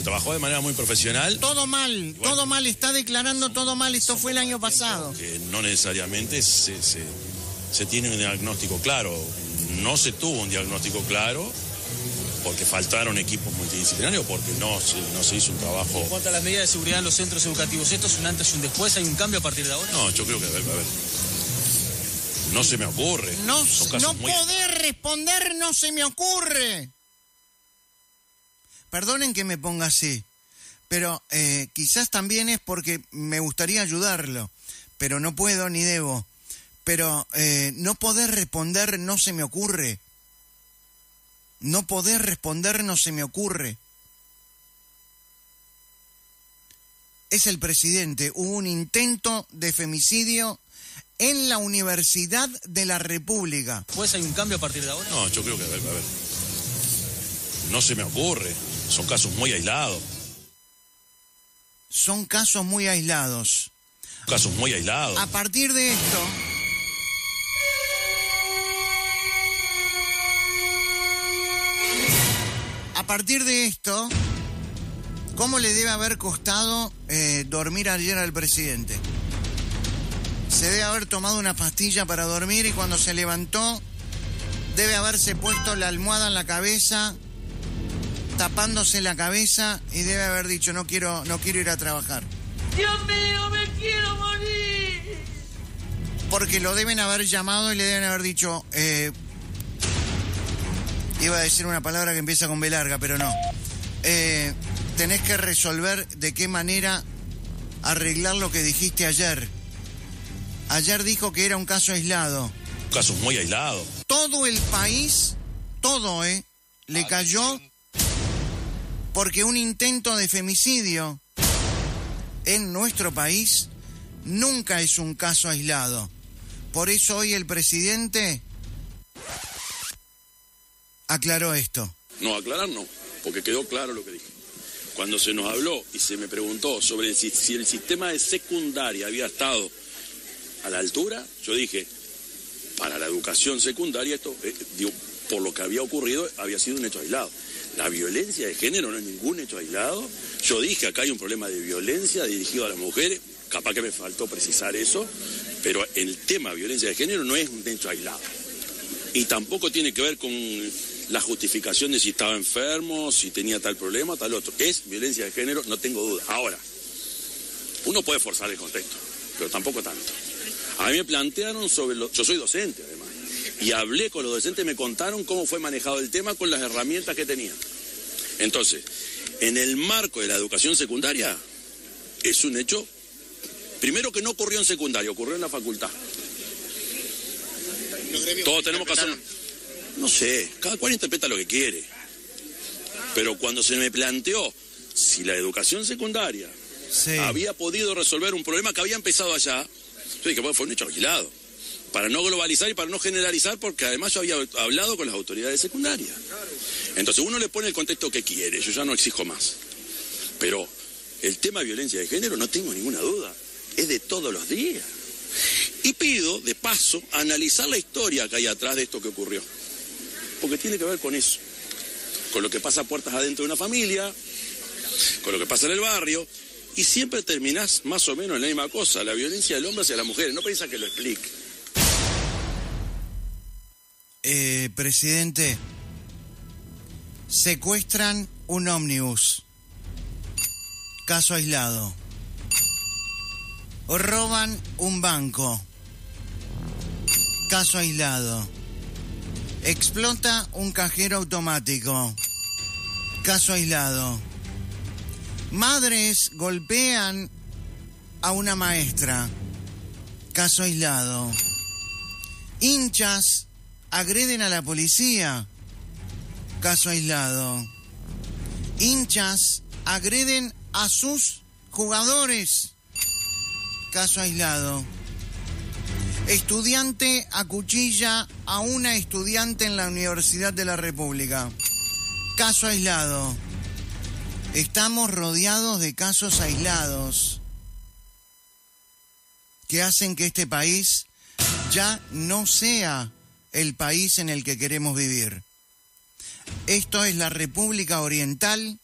trabajó de manera muy profesional. Todo mal, bueno, todo mal, está declarando todo mal, esto fue el año pasado. Que no necesariamente se tiene un diagnóstico claro, no se tuvo un diagnóstico claro porque faltaron equipos multidisciplinarios, porque no se hizo un trabajo... En cuanto a las medidas de seguridad en los centros educativos, ¿esto es un antes y un después? ¿Hay un cambio a partir de ahora? No, yo creo que, a ver, no se me ocurre. No poder responder, no se me ocurre. Perdonen que me ponga así, pero quizás también es porque me gustaría ayudarlo, pero no puedo ni debo. Pero no poder responder no se me ocurre. No poder responder no se me ocurre. Es el presidente. Hubo un intento de femicidio en la Universidad de la República. ¿Pues hay un cambio a partir de ahora? No, yo creo que, a ver, no se me ocurre. Son casos muy aislados. Son casos muy aislados. Casos muy aislados. A partir de esto... A partir de esto, ¿cómo le debe haber costado dormir ayer al presidente? Se debe haber tomado una pastilla para dormir y cuando se levantó debe haberse puesto la almohada en la cabeza, tapándose la cabeza y debe haber dicho no quiero ir a trabajar. Dios mío, me quiero morir. Porque lo deben haber llamado y le deben haber dicho... Iba a decir una palabra que empieza con B larga, pero no. Tenés que resolver de qué manera arreglar lo que dijiste ayer. Ayer dijo que era un caso aislado. Casos muy aislados. Todo el país, le cayó porque un intento de femicidio en nuestro país nunca es un caso aislado. Por eso hoy el presidente... aclaró esto. No, aclarar no, porque quedó claro lo que dije. Cuando se nos habló y se me preguntó sobre si el sistema de secundaria había estado a la altura, yo dije, para la educación secundaria, esto, por lo que había ocurrido, había sido un hecho aislado. La violencia de género no es ningún hecho aislado. Yo dije, acá hay un problema de violencia dirigido a las mujeres, capaz que me faltó precisar eso, pero el tema de violencia de género no es un hecho aislado. Y tampoco tiene que ver con la justificación de si estaba enfermo, si tenía tal problema, tal otro. Es violencia de género, no tengo duda. Ahora, uno puede forzar el contexto, pero tampoco tanto. A mí me plantearon yo soy docente además, y hablé con los docentes, me contaron cómo fue manejado el tema con las herramientas que tenían. Entonces, en el marco de la educación secundaria, es un hecho, primero que no ocurrió en secundaria, ocurrió en la facultad. Todos tenemos que hacer... No sé, cada cual interpreta lo que quiere. Pero cuando se me planteó si la educación secundaria había podido resolver un problema que había empezado allá, yo dije, bueno, fue un hecho aislado. Para no globalizar y para no generalizar, porque además yo había hablado con las autoridades secundarias. Entonces uno le pone el contexto que quiere, yo ya no exijo más. Pero el tema de violencia de género, no tengo ninguna duda, es de todos los días. Y pido, de paso, analizar la historia que hay atrás de esto que ocurrió. Porque tiene que ver con eso. Con lo que pasa a puertas adentro de una familia, con lo que pasa en el barrio, y siempre terminás más o menos en la misma cosa, la violencia del hombre hacia las mujeres. No piensa que lo explique. Presidente, secuestran un ómnibus. Caso aislado. Roban un banco. Caso aislado. Explota un cajero automático. Caso aislado. Madres golpean a una maestra. Caso aislado. Hinchas agreden a la policía. Caso aislado. Hinchas agreden a sus jugadores. Caso aislado. Estudiante acuchilla a una estudiante en la Universidad de la República. Caso aislado. Estamos rodeados de casos aislados que hacen que este país ya no sea el país en el que queremos vivir. Esto es la República Oriental